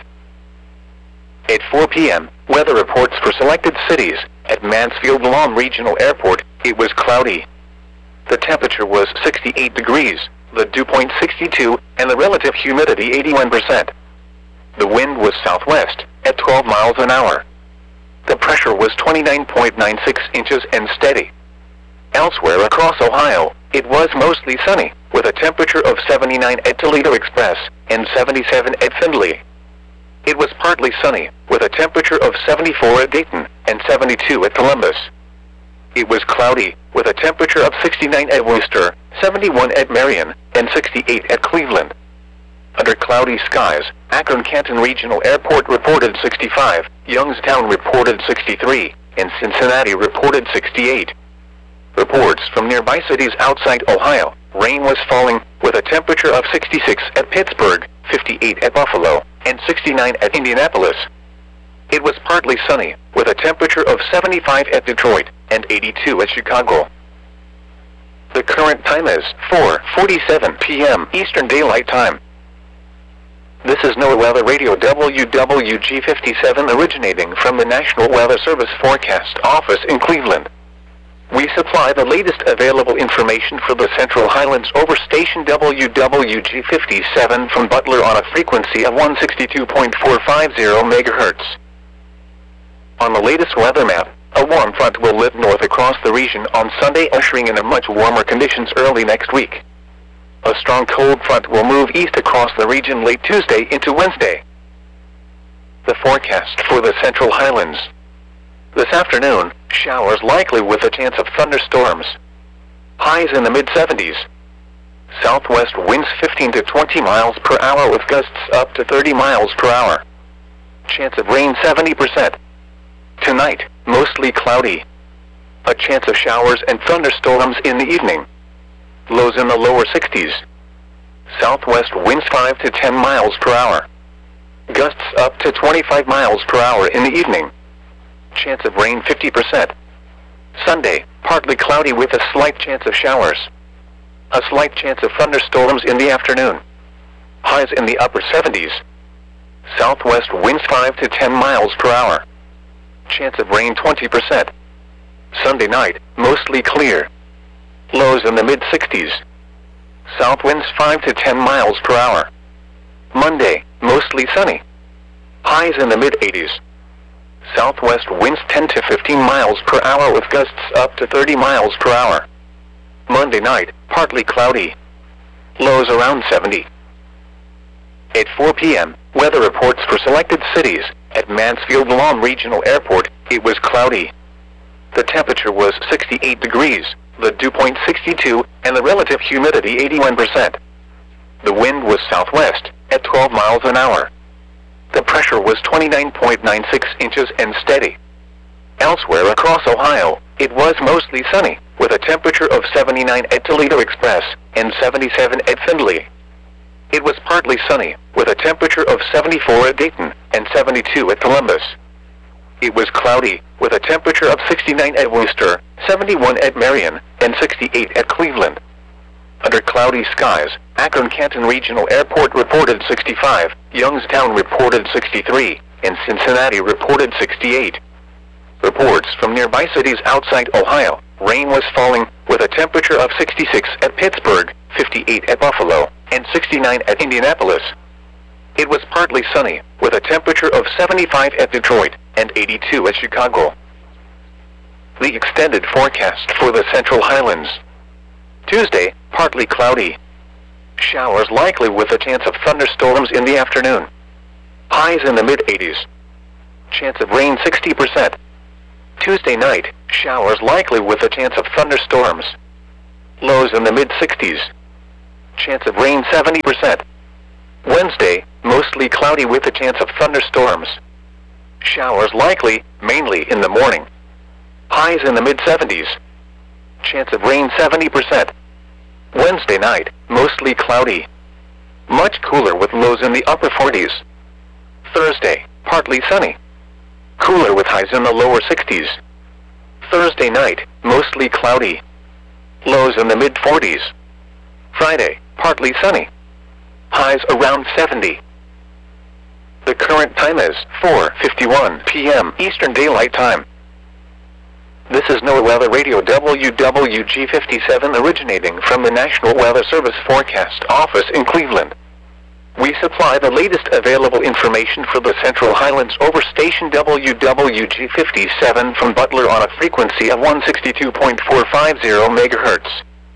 At four p m, weather reports for selected cities. At Mansfield Lawn Regional Airport, it was cloudy. The temperature was sixty-eight degrees, the dew point sixty-two, and the relative humidity eighty-one percent. The wind was southwest, at twelve miles an hour. The pressure was twenty-nine point nine six inches and steady. Elsewhere across Ohio, it was mostly sunny, with a temperature of seventy-nine at Toledo Express and seventy-seven at Findlay. It was partly sunny, with a temperature of seventy-four at Dayton and seventy-two at Columbus. It was cloudy, with a temperature of sixty-nine at Worcester, seventy-one at Marion, and sixty-eight at Cleveland. Under cloudy skies, Akron-Canton Regional Airport reported sixty-five, Youngstown reported sixty-three, and Cincinnati reported sixty-eight. Reports from nearby cities outside Ohio, rain was falling, with a temperature of sixty-six at Pittsburgh, fifty-eight at Buffalo, and sixty-nine at Indianapolis. It was partly sunny, with a temperature of seventy-five at Detroit, and eighty-two at Chicago. The current time is four forty-seven p m Eastern Daylight Time. This is NOAA Weather Radio W W G fifty-seven originating from the National Weather Service Forecast Office in Cleveland. We supply the latest available information for the Central Highlands over station W W G fifty-seven from Butler on a frequency of one sixty-two point four five zero megahertz. On the latest weather map, a warm front will lift north across the region on Sunday, ushering in a much warmer conditions early next week. A strong cold front will move east across the region late Tuesday into Wednesday. The forecast for the Central Highlands. This afternoon, showers likely with a chance of thunderstorms. Highs in the mid seventies. Southwest winds fifteen to twenty miles per hour with gusts up to thirty miles per hour. Chance of rain seventy percent. Tonight, mostly cloudy. A chance of showers and thunderstorms in the evening. Lows in the lower sixties. Southwest winds five to ten miles per hour. Gusts up to twenty-five miles per hour in the evening. Chance of rain fifty percent. Sunday, partly cloudy with a slight chance of showers. A slight chance of thunderstorms in the afternoon. Highs in the upper seventies. Southwest winds five to ten miles per hour. Chance of rain twenty percent. Sunday night, mostly clear. Lows in the mid sixties. South winds five to ten miles per hour. Monday, mostly sunny. Highs in the mid eighties. Southwest winds ten to fifteen miles per hour with gusts up to thirty miles per hour. Monday night, partly cloudy. Lows around seventy. At four p m, weather reports for selected cities. At Mansfield Lawn Regional Airport, it was cloudy. The temperature was sixty-eight degrees, the dew point sixty-two, and the relative humidity eighty-one percent. The wind was southwest, at twelve miles an hour. The pressure was twenty-nine point nine six inches and steady. Elsewhere across Ohio, it was mostly sunny, with a temperature of seventy-nine at Toledo Express and seventy-seven at Findlay. It was partly sunny, with a temperature of seventy-four at Dayton and seventy-two at Columbus. It was cloudy, with a temperature of sixty-nine at Worcester, seventy-one at Marion, and sixty-eight at Cleveland. Under cloudy skies, Akron-Canton Regional Airport reported sixty-five, Youngstown reported sixty-three, and Cincinnati reported sixty-eight. Reports from nearby cities outside Ohio, rain was falling, with a temperature of sixty-six at Pittsburgh, fifty-eight at Buffalo, and sixty-nine at Indianapolis. It was partly sunny, with a temperature of seventy-five at Detroit and eighty-two at Chicago. The extended forecast for the Central Highlands. Tuesday, partly cloudy. Showers likely with a chance of thunderstorms in the afternoon. Highs in the mid eighties. Chance of rain sixty percent. Tuesday night, showers likely with a chance of thunderstorms. Lows in the mid sixties. Chance of rain seventy percent. Wednesday, mostly cloudy with a chance of thunderstorms. Showers likely, mainly in the morning. Highs in the mid seventies. Chance of rain seventy percent. Wednesday night, mostly cloudy. Much cooler with lows in the upper forties. Thursday, partly sunny. Cooler with highs in the lower sixties. Thursday night, mostly cloudy. Lows in the mid forties. Friday, partly sunny. Highs around seventy. The current time is four fifty-one p m Eastern Daylight Time. This is NOAA Weather Radio W W G fifty-seven originating from the National Weather Service Forecast Office in Cleveland. We supply the latest available information for the Central Highlands over station W W G fifty-seven from Butler on a frequency of one sixty-two point four five zero megahertz.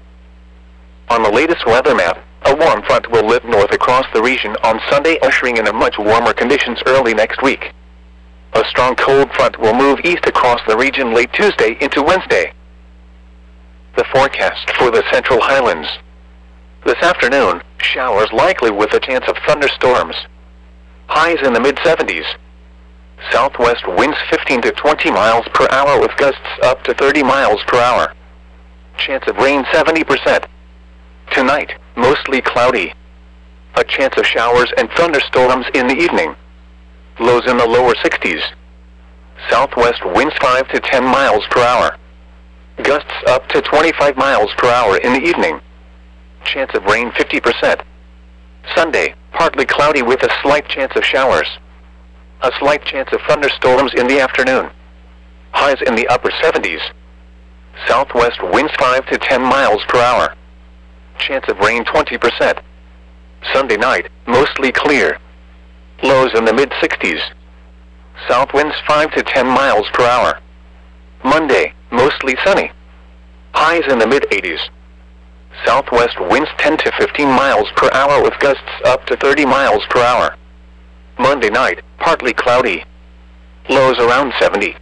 On the latest weather map, a warm front will lift north across the region on Sunday, ushering in a much warmer conditions early next week. A strong cold front will move east across the region late Tuesday into Wednesday. The forecast for the Central Highlands. This afternoon, showers likely with a chance of thunderstorms. Highs in the mid seventies. Southwest winds fifteen to twenty miles per hour with gusts up to thirty miles per hour. Chance of rain seventy percent. Tonight, mostly cloudy. A chance of showers and thunderstorms in the evening. Lows in the lower sixties. Southwest winds five to ten miles per hour. Gusts up to twenty-five miles per hour in the evening. Chance of rain fifty percent. Sunday, partly cloudy with a slight chance of showers. A slight chance of thunderstorms in the afternoon. Highs in the upper seventies. Southwest winds five to ten miles per hour. Chance of rain twenty percent. Sunday night, mostly clear. Lows in the mid sixties. South winds five to ten miles per hour. Monday, mostly sunny. Highs in the mid eighties. Southwest winds ten to fifteen miles per hour with gusts up to thirty miles per hour. Monday night, partly cloudy. Lows around seventy.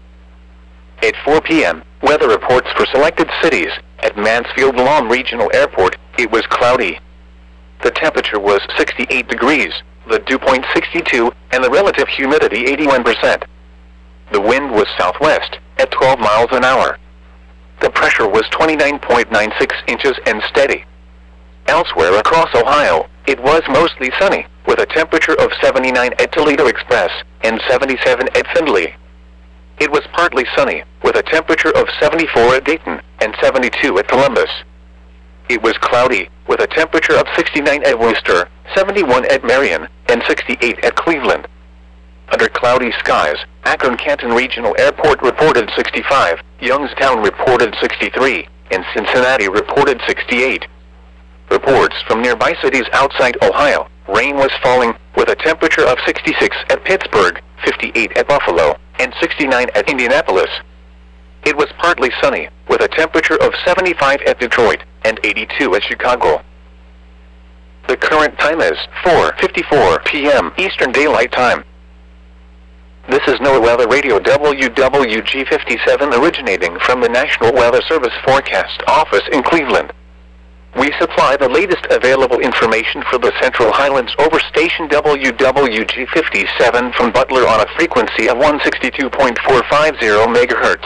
At four p m, weather reports for selected cities. At Mansfield-Lahm Regional Airport, it was cloudy. The temperature was sixty-eight degrees, the dew point sixty-two, and the relative humidity eighty-one percent. The wind was southwest, at twelve miles an hour. The pressure was twenty-nine point nine six inches and steady. Elsewhere across Ohio, it was mostly sunny, with a temperature of seventy-nine at Toledo Express and seventy-seven at Findlay. It was partly sunny, with a temperature of seventy-four at Dayton and seventy-two at Columbus. It was cloudy, with a temperature of sixty-nine at Worcester, seventy-one at Marion, and sixty-eight at Cleveland. Under cloudy skies, Akron-Canton Regional Airport reported sixty-five, Youngstown reported sixty-three, and Cincinnati reported sixty-eight. Reports from nearby cities outside Ohio, rain was falling, with a temperature of sixty-six at Pittsburgh, fifty-eight at Buffalo, and sixty-nine at Indianapolis. It was partly sunny, with a temperature of seventy-five at Detroit, and eighty-two at Chicago. The current time is four fifty-four p m Eastern Daylight Time. This is NOAA Weather Radio W W G fifty-seven originating from the National Weather Service Forecast Office in Cleveland. We supply the latest available information for the Central Highlands over station W W G fifty-seven from Butler on a frequency of one sixty-two point four five zero megahertz.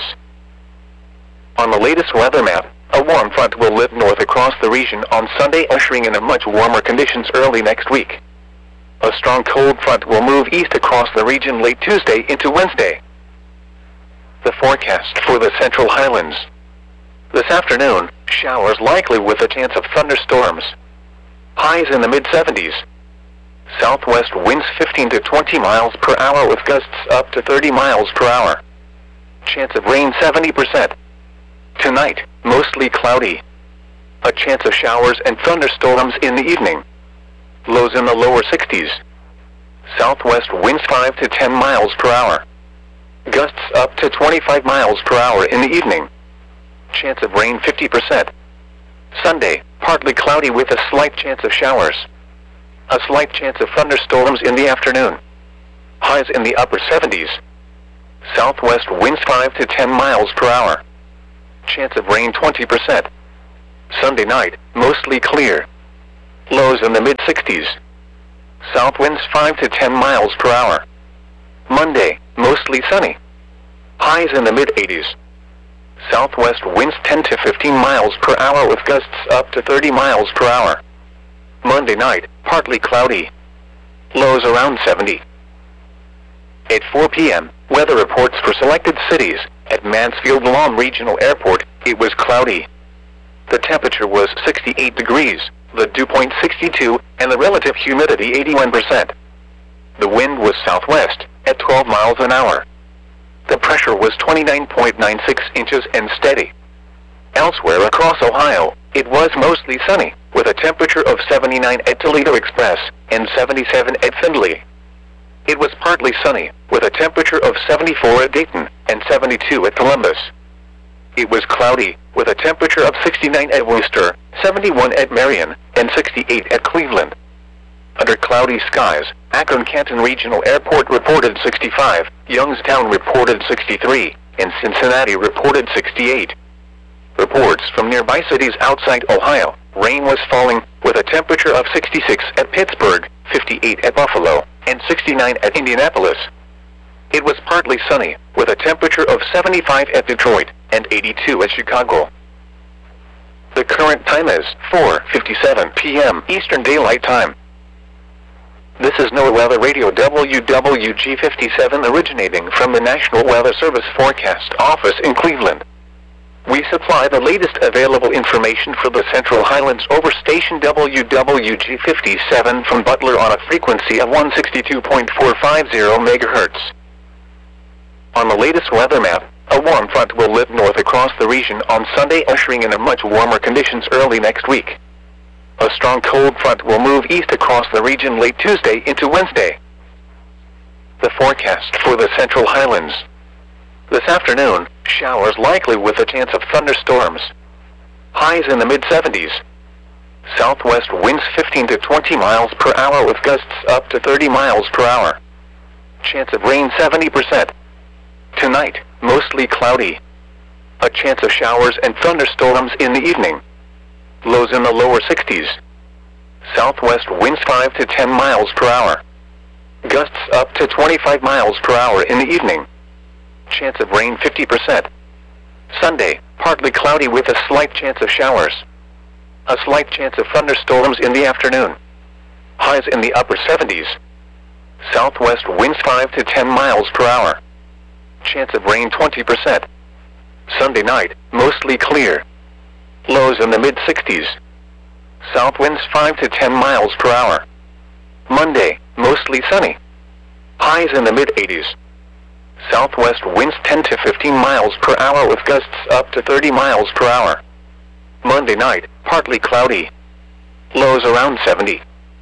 On the latest weather map, a warm front will lift north across the region on Sunday, ushering in a much warmer conditions early next week. A strong cold front will move east across the region late Tuesday into Wednesday. The forecast for the Central Highlands. This afternoon, showers likely with a chance of thunderstorms. Highs in the mid seventies. Southwest winds fifteen to twenty miles per hour with gusts up to thirty miles per hour. Chance of rain seventy percent. Tonight, mostly cloudy. A chance of showers and thunderstorms in the evening. Lows in the lower sixties. Southwest winds five to ten miles per hour. Gusts up to twenty-five miles per hour in the evening. Chance of rain fifty percent. Sunday, partly cloudy with a slight chance of showers. A slight chance of thunderstorms in the afternoon. Highs in the upper seventies. Southwest winds five to ten miles per hour. Chance of rain twenty percent. Sunday night, mostly clear. Lows in the mid sixties. South winds five to ten miles per hour. Monday, mostly sunny. Highs in the mid eighties. Southwest winds ten to fifteen miles per hour with gusts up to thirty miles per hour. Monday night, partly cloudy. Lows around seventy. At four p m, weather reports for selected cities. At Mansfield Lawn Regional Airport, it was cloudy. The temperature was sixty-eight degrees, the dew point sixty-two, and the relative humidity eighty-one percent. The wind was southwest, at twelve miles an hour. The pressure was twenty-nine point nine six inches and steady. Elsewhere across Ohio, it was mostly sunny, with a temperature of seventy-nine at Toledo Express and seventy-seven at Findlay. It was partly sunny, with a temperature of seventy-four at Dayton and seventy-two at Columbus. It was cloudy, with a temperature of sixty-nine at Worcester, seventy-one at Marion, and sixty-eight at Cleveland. Under cloudy skies, Akron-Canton Regional Airport reported sixty-five, Youngstown reported sixty-three, and Cincinnati reported sixty-eight. Reports from nearby cities outside Ohio, rain was falling, with a temperature of sixty-six at Pittsburgh, fifty-eight at Buffalo, and sixty-nine at Indianapolis. It was partly sunny, with a temperature of seventy-five at Detroit, and eighty-two at Chicago. The current time is four fifty-seven p m Eastern Daylight Time. This is NOAA Weather Radio W W G fifty-seven originating from the National Weather Service Forecast Office in Cleveland. We supply the latest available information for the Central Highlands over station W W G fifty-seven from Butler on a frequency of one sixty-two point four five zero megahertz. On the latest weather map, a warm front will lift north across the region on Sunday, ushering in a much warmer conditions early next week. A strong cold front will move east across the region late Tuesday into Wednesday. The forecast for the Central Highlands. This afternoon, showers likely with a chance of thunderstorms. Highs in the mid seventies. Southwest winds fifteen to twenty miles per hour with gusts up to thirty miles per hour. Chance of rain seventy percent. Tonight, mostly cloudy. A chance of showers and thunderstorms in the evening. Lows in the lower sixties. Southwest winds five to ten miles per hour. Gusts up to twenty-five miles per hour in the evening. Chance of rain fifty percent. Sunday, partly cloudy with a slight chance of showers. A slight chance of thunderstorms in the afternoon. Highs in the upper seventies. Southwest winds five to ten miles per hour. Chance of rain twenty percent. Sunday night, mostly clear. Lows in the mid sixties. South winds five to ten miles per hour. Monday, mostly sunny. Highs in the mid eighties. Southwest winds ten to fifteen miles per hour with gusts up to thirty miles per hour. Monday night, partly cloudy. Lows around seventy.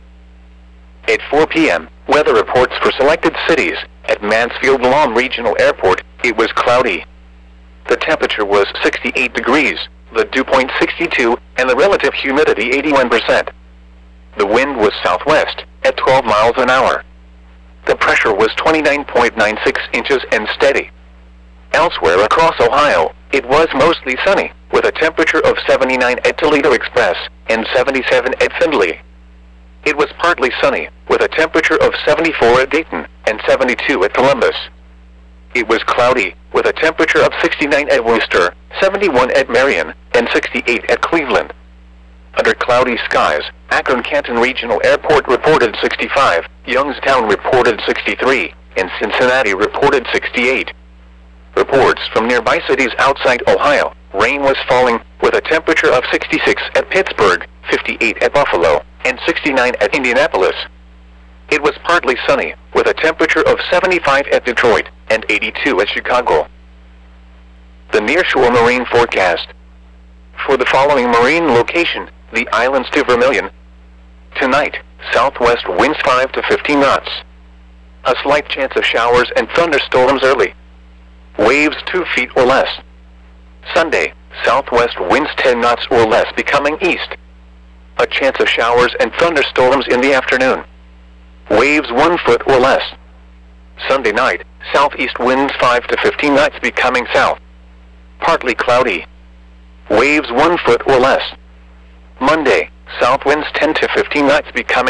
At four p m, weather reports for selected cities. At Mansfield Lawn Regional Airport, it was cloudy. The temperature was sixty-eight degrees, the dew point sixty-two, and the relative humidity eighty-one percent. The wind was southwest, at twelve miles an hour. The pressure was twenty-nine point nine six inches and steady. Elsewhere across Ohio, it was mostly sunny, with a temperature of seventy-nine at Toledo Express and seventy-seven at Findlay. It was partly sunny, with a temperature of seventy-four at Dayton and seventy-two at Columbus. It was cloudy, with a temperature of sixty-nine at Worcester, seventy-one at Marion, and sixty-eight at Cleveland. Under cloudy skies, Akron-Canton Regional Airport reported sixty-five, Youngstown reported sixty-three, and Cincinnati reported sixty-eight. Reports from nearby cities outside Ohio, rain was falling, with a temperature of sixty-six at Pittsburgh, fifty-eight at Buffalo, and sixty-nine at Indianapolis. It was partly sunny, with a temperature of seventy-five at Detroit and eighty-two at Chicago. The nearshore marine forecast. For the following marine location, the islands to Vermilion. Tonight, southwest winds five to fifteen knots. A slight chance of showers and thunderstorms early. Waves two feet or less. Sunday, southwest winds ten knots or less becoming east. A chance of showers and thunderstorms in the afternoon. Waves one foot or less. Sunday night, southeast winds five to fifteen knots becoming south. Partly cloudy. Waves one foot or less. Monday, south winds ten to fifteen knots becoming